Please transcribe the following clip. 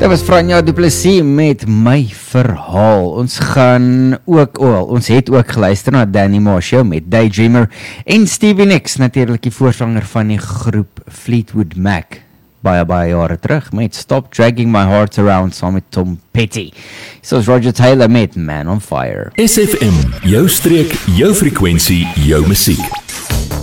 Dit was Franja Du Plessis met My Verhaal. Ons het ook geluister na Danny Marshall met Daydreamer en Stevie Nicks, natuurlik die voorsanger van die groep Fleetwood Mac. Baie jare terug met Stop Dragging My Heart Around saam met Tom Petty. Soos Roger Taylor met Man on Fire. SFM, jou streek, jou frekwensie, jou musiek.